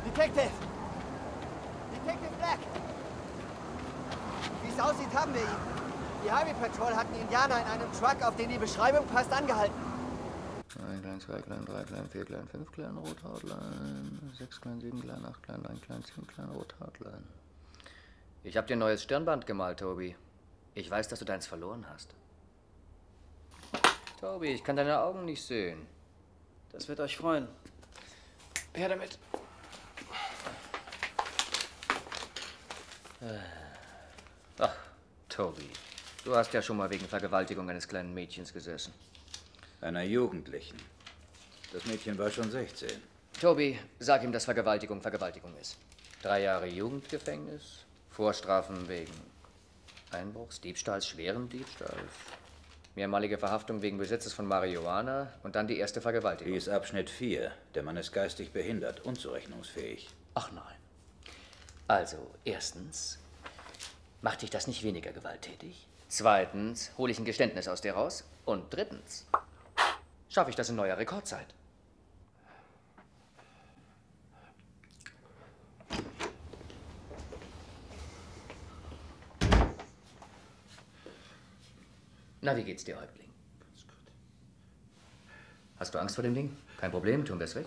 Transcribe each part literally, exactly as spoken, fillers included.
Detective! Detective Black! Wie es aussieht, haben wir ihn. Die Highway Patrol hat einen Indianer in einem Truck, auf den die Beschreibung passt, angehalten. Ein klein, zwei klein, drei klein, vier klein, fünf klein, Rothautlein, sechs klein, sieben klein, acht klein, neun klein, zehn klein, Rothautlein. Ich hab dir ein neues Stirnband gemalt, Toby. Ich weiß, dass du deins verloren hast. Toby, ich kann deine Augen nicht sehen. Das wird euch freuen. Her damit. Ach, Toby, du hast ja schon mal wegen Vergewaltigung eines kleinen Mädchens gesessen. Einer Jugendlichen. Das Mädchen war schon sechzehn. Toby, sag ihm, dass Vergewaltigung Vergewaltigung ist. Drei Jahre Jugendgefängnis, Vorstrafen wegen Einbruchs, Diebstahls, schweren Diebstahls, mehrmalige Verhaftung wegen Besitzes von Marihuana und dann die erste Vergewaltigung. Die ist Abschnitt vier. Der Mann ist geistig behindert, unzurechnungsfähig. Ach nein. Also, erstens, macht dich das nicht weniger gewalttätig? Zweitens, hole ich ein Geständnis aus dir raus? Und drittens, schaffe ich das in neuer Rekordzeit? Na, wie geht's dir, Häuptling? Ganz gut. Hast du Angst vor dem Ding? Kein Problem, tun wir es weg.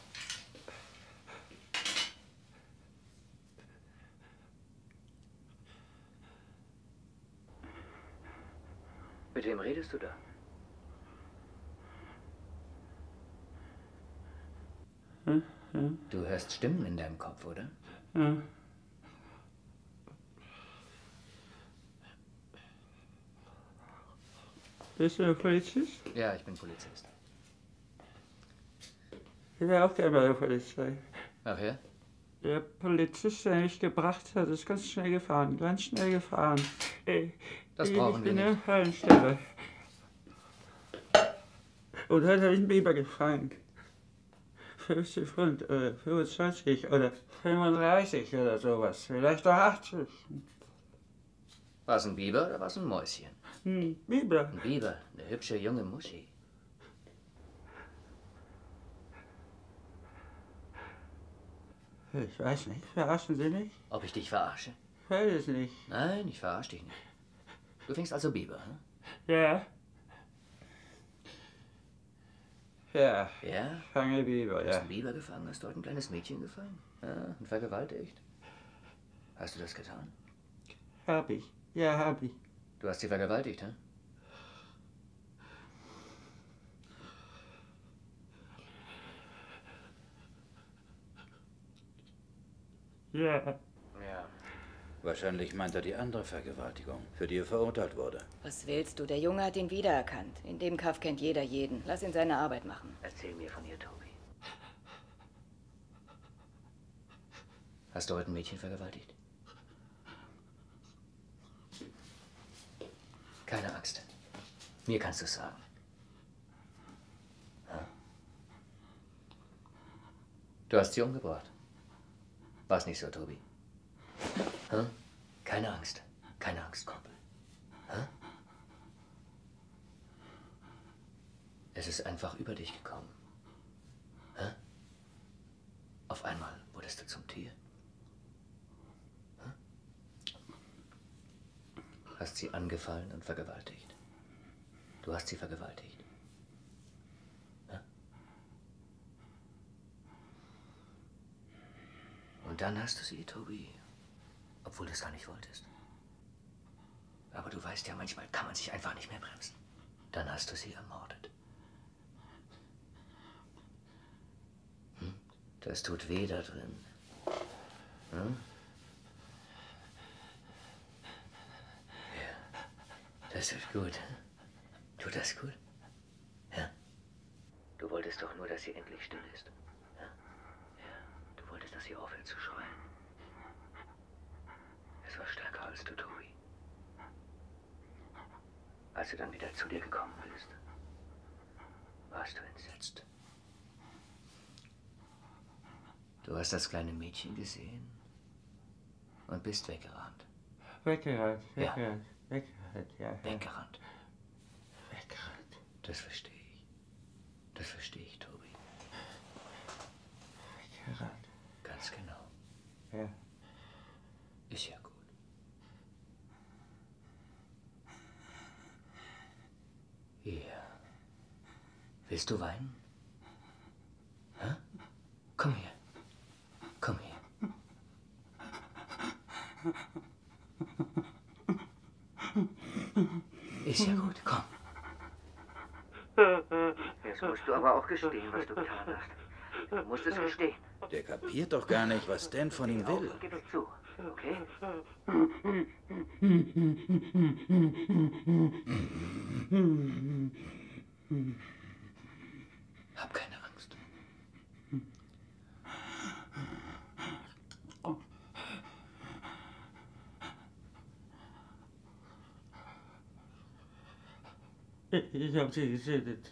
Mit wem redest du da? Ja, ja. Du hörst Stimmen in deinem Kopf, oder? Ja. Bist du ein Polizist? Ja, ich bin Polizist. Ich wäre auch gerne bei der Polizei. Ach ja? Der Polizist, der mich gebracht hat, ist ganz schnell gefahren. Ganz schnell gefahren. Ey, Das ich brauchen wir bin nicht. eine Fallenstelle. Und heute habe ich einen Biber gefangen. fünfzig Pfund oder fünfundzwanzig oder fünfunddreißig oder sowas. Vielleicht auch achtzig. War es ein Biber oder war es ein Mäuschen? Hm, Biber. Ein Biber, eine hübsche junge Muschi. Ich weiß nicht. Verarschen Sie mich? Ob ich dich verarsche? Ich weiß es nicht. Nein, ich verarsche dich nicht. Du fängst also Biber, hm? Ja. Ja. Ja? Fange Biber, Du hast ja. einen Biber gefangen, hast dort ein kleines Mädchen gefangen? Ja, und vergewaltigt? Hast du das getan? Hab ich. Ja, hab ich. Du hast sie vergewaltigt, hm? Ja. Ja. Wahrscheinlich meint er die andere Vergewaltigung, für die er verurteilt wurde. Was willst du? Der Junge hat ihn wiedererkannt. In dem Kaff kennt jeder jeden. Lass ihn seine Arbeit machen. Erzähl mir von ihr, Toby. Hast du heute ein Mädchen vergewaltigt? Keine Angst. Mir kannst du es sagen. Hm? Du hast sie umgebracht. War's nicht so, Toby? Hm? Keine Angst. Keine Angst, Kumpel. Hm? Es ist einfach über dich gekommen. Hm? Auf einmal wurdest du zum Tier. Hm? Hast sie angefallen und vergewaltigt. Du hast sie vergewaltigt. Hm? Und dann hast du sie, Toby, obwohl du es gar nicht wolltest. Aber du weißt ja, manchmal kann man sich einfach nicht mehr bremsen. Dann hast du sie ermordet. Hm? Das tut weh da drin. Hm? Ja, das tut gut. Tut das gut? Ja. Du wolltest doch nur, dass sie endlich still ist. Ja? Ja. Du wolltest, dass sie aufhört zu schreien. Es war stärker als du, Toby. Als du dann wieder zu dir gekommen bist, warst du entsetzt. Du hast das kleine Mädchen gesehen und bist weggerannt. Weggerannt, Ja. weggerannt, weggerannt, ja. Weggerannt. Weggerannt. Das verstehe ich. Das verstehe ich, Toby. Weggerannt. Ganz genau. Ja. Ist ja gut. Hier. Willst du weinen? Hä? Komm her. Komm her. Ist ja gut, komm. Jetzt musst du aber auch gestehen, was du getan hast. Du musst es gestehen. Der kapiert doch gar nicht, was Dan von ihm will. Gib es zu, okay? Hab keine Angst. Ich hab sie getötet.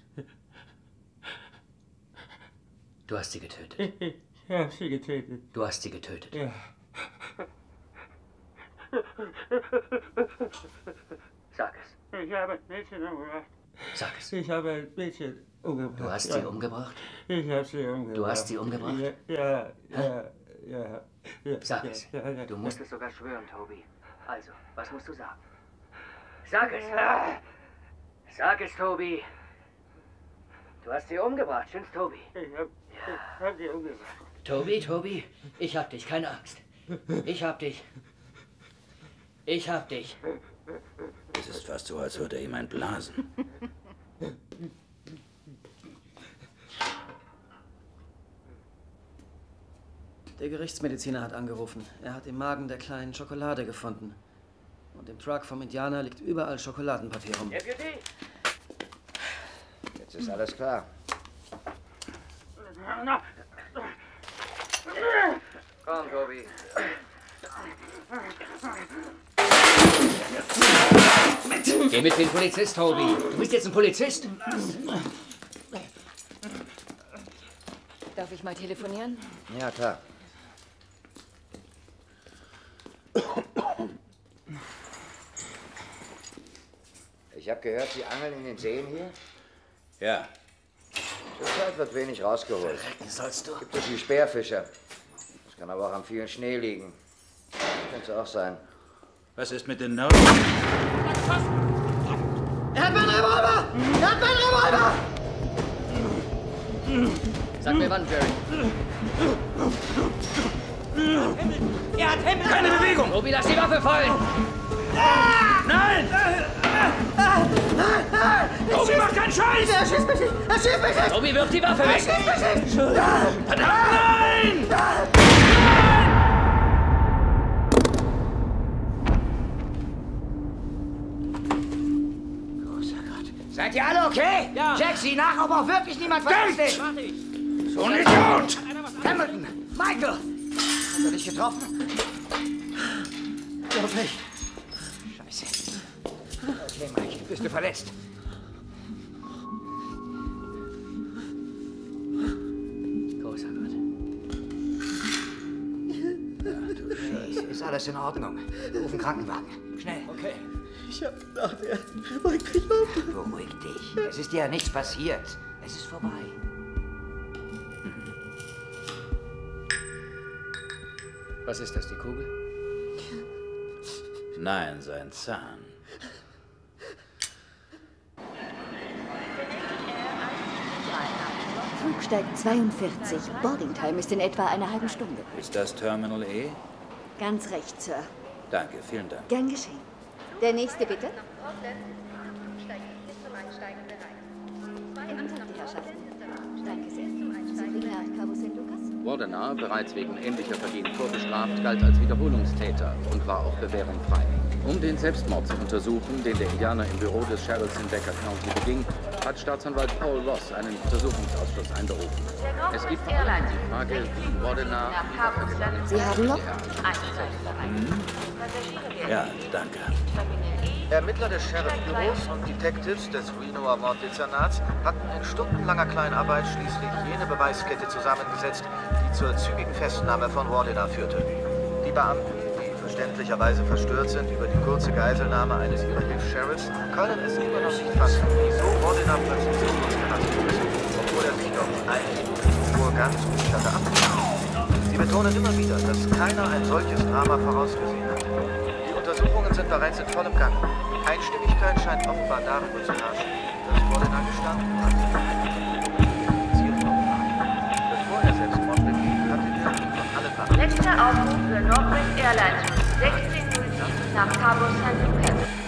Du hast sie getötet. Ich hab sie getötet. Du hast sie getötet. Ja. Sag es. Ich habe ein Mädchen umgebracht. Sag es. Ich habe ein Mädchen umgebracht. Du hast ja. sie umgebracht? Ich habe sie umgebracht. Du hast sie umgebracht? Ja, ja, ja, ja, ja. Sag ja, es. Ja, ja, Du Du musst musst es sogar schwören, Toby. Also, was musst du sagen? Sag es! Sag es, Toby! Du hast sie umgebracht, stimmt's, Toby? Ich hab, ich hab sie umgebracht. Toby, Toby, ich hab dich, keine Angst. Ich hab dich. Ich hab dich. Es ist fast so, als würde er ihm ein blasen. Der Gerichtsmediziner hat angerufen. Er hat im Magen der Kleinen Schokolade gefunden. Und im Truck vom Indianer liegt überall Schokoladenpapier rum. Deputy! Jetzt ist alles klar. Komm, Toby. Geh mit dem Polizist, Toby. Du bist jetzt ein Polizist. Darf ich mal telefonieren? Ja, klar. Ich habe gehört, Sie angeln in den Seen hier? Ja, Zurzeit wird wenig rausgeholt. Sollst du? Gibt es viel Speerfischer. Das kann aber auch am vielen Schnee liegen. Könnte es auch sein. was ist mit den Norden? Er hat meinen Revolver! Er hat meinen Revolver! Sag mir wann, Jerry. Er hat Himmel! Keine Bewegung! Toby, lass die Waffe fallen! Nein! Tobi, mach keinen Scheiß! Er schießt mich nicht! Er schießt mich nicht! Toby, wirf die Waffe Er weg! schießt mich nicht! Verdammt, nein! Seid ihr alle okay? Ja. Check sie nach, ob auch wirklich niemand verletzt ist. So ein Idiot! Hamilton! Michael! Hat er dich getroffen? Glaub nicht. Scheiße. Okay, Mike, bist du verletzt? Großer Gott. Du Scheiße, ist alles in Ordnung. Ruf einen Krankenwagen. Schnell. Okay. Ich hab gedacht, er bringt mich um. Beruhig dich. Es ist dir ja nichts passiert. Es ist vorbei. Was ist das, die Kugel? Nein, sein Zahn. Flugsteig zweiundvierzig. Boarding Time ist in etwa einer halben Stunde. Ist das Terminal E? Ganz recht, Sir. Danke, vielen Dank. Gern geschehen. Der nächste, bitte. Guten Tag, die Herrschaften. Danke sehr. Sie bringen nach Cabo San Lucas? Wardener, bereits wegen ähnlicher Vergehen vorbestraft, galt als Wiederholungstäter und war auf Bewährung frei. Um den Selbstmord zu untersuchen, den der Indianer im Büro des Sheriffs in Becker County beging, hat Staatsanwalt Paul Ross einen Untersuchungsausschuss einberufen. Es gibt vor allem die Frage, wie Wardener... Sie haben noch? Ja, danke. Ermittler des Sheriff-Büros und Detectives des Renoer Morddezernats hatten in stundenlanger Kleinarbeit schließlich jene Beweiskette zusammengesetzt, die zur zügigen Festnahme von Wardener führte. Die Beamten, die verständlicherweise verstört sind über die kurze Geiselnahme eines ihrer Hilfs-Sheriffs, können es immer noch nicht fassen, wieso Wardener plötzlich so losgelassen ist, obwohl er sich doch eine Minute zuvor ganz ruhig hatte abgeschlossen. Sie betonen immer wieder, dass keiner ein solches Drama vorausgesehen hat. Die Untersuchungen sind bereits in vollem Gang. Einstimmigkeit scheint offenbar darüber zu herrschen, dass Vorlena gestanden hat. Bevor er Selbstmord beging, hatte er ihn von allen Wachen. Letzter Aufruf für Northwest Airlines sechzehn null sieben nach Cabo San Lucas.